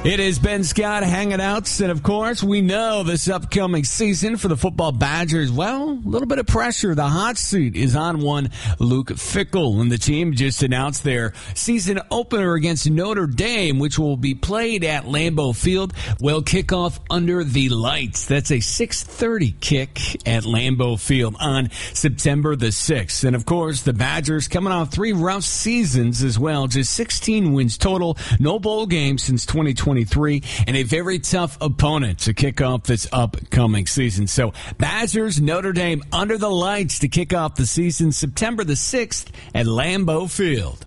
It is Ben Scott hanging out, and of course, we know this upcoming season for the football Badgers, well, a little bit of pressure. The hot seat is on one Luke Fickell, and the team just announced their season opener against Notre Dame, which will be played at Lambeau Field. Will kick off under the lights. That's a 6:30 kick at Lambeau Field on September the 6th. And of course, the Badgers coming off 3 rough seasons as well, just 16 wins total, no bowl games since 2023, and a very tough opponent to kick off this upcoming season. So Badgers, Notre Dame under the lights to kick off the season September the 6th at Lambeau Field.